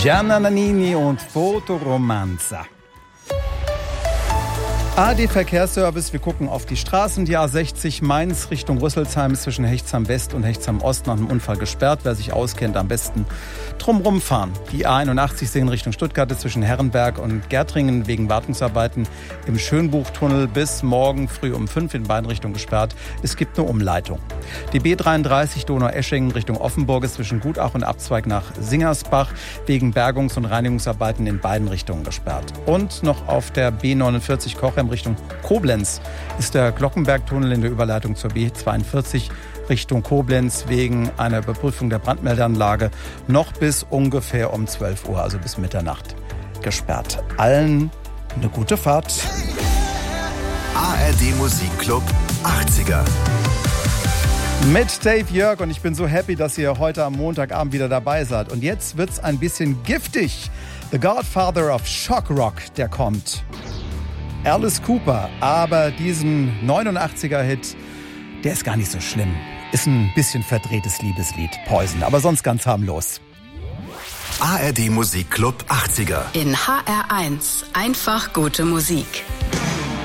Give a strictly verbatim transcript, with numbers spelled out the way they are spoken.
Gianna Nannini und Fotoromanza. A D Verkehrsservice, wir gucken auf die Straßen. Die A sechzig Mainz Richtung Rüsselsheim ist zwischen Hechtsheim West und Hechtsheim Ost nach einem Unfall gesperrt. Wer sich auskennt, am besten drumrum fahren. Die A einundachtzig Seen Richtung Stuttgart ist zwischen Herrenberg und Gärtringen wegen Wartungsarbeiten im Schönbuchtunnel bis morgen früh um fünf in beiden Richtungen gesperrt. Es gibt eine Umleitung. Die B dreiunddreißig Donau-Eschingen Richtung Offenburg ist zwischen Gutach und Abzweig nach Singersbach wegen Bergungs- und Reinigungsarbeiten in beiden Richtungen gesperrt. Und noch auf der B neunundvierzig Kochem Richtung Koblenz ist der Glockenbergtunnel in der Überleitung zur B zweiundvierzig Richtung Koblenz wegen einer Überprüfung der Brandmeldeanlage noch bis ungefähr um zwölf Uhr, also bis Mitternacht, gesperrt. Allen eine gute Fahrt. A R D Musikclub achtziger. Mit Dave Jörg und ich bin so happy, dass ihr heute am Montagabend wieder dabei seid. Und jetzt wird's ein bisschen giftig. The Godfather of Shock Rock, der kommt. Alice Cooper, aber diesen neunundachtziger-Hit, der ist gar nicht so schlimm. Ist ein bisschen verdrehtes Liebeslied, Poison, aber sonst ganz harmlos. A R D Musikclub achtziger. In H R eins. Einfach gute Musik.